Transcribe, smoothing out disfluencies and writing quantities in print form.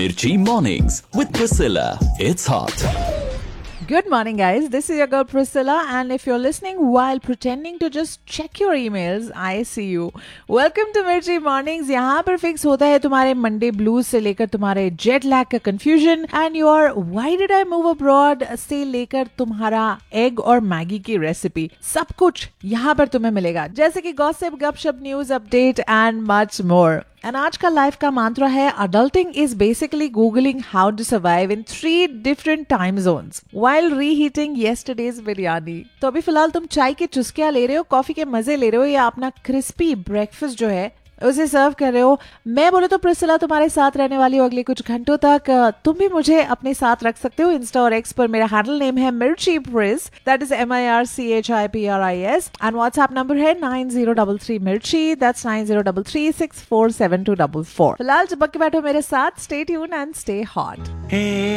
Mirchi Mornings with Priscilla. It's hot. Good morning, guys. This is your girl Priscilla, and if you're listening while pretending to just check your emails, I see you. Welcome to Mirchi Mornings. यहाँ पर fix होता है तुम्हारे Monday blues से लेकर तुम्हारे jet lag का confusion and your why did I move abroad से लेकर तुम्हारा एग और मैगी की रेसिपी, सब कुछ यहाँ पर तुम्हें मिलेगा, जैसे कि गॉसिप, गपशप, news update and much more. And आज का लाइफ का मंत्र है adulting is basically googling how to survive in 3 different time zones while reheating yesterday's biryani. तो अभी फिलहाल तुम चाय की चुस्कियां ले रहे हो, कॉफी के मजे ले रहे हो, या अपना क्रिस्पी ब्रेकफास्ट जो है उसे सर्व कर रहे हो. मैं बोले तो प्रिसिला तुम्हारे साथ रहने वाली हूँ अगले कुछ घंटों तक. तुम भी मुझे अपने साथ रख सकते हो. इंस्टा और एक्स पर मेरा हैंडल नेम है मिर्ची प्रिस, that is MIRCHIPRIS, and WhatsApp number है 9033 मिर्ची, दैट्स 9033647244. फिलहाल चिपक के बैठो मेरे साथ. Stay tune and stay hot.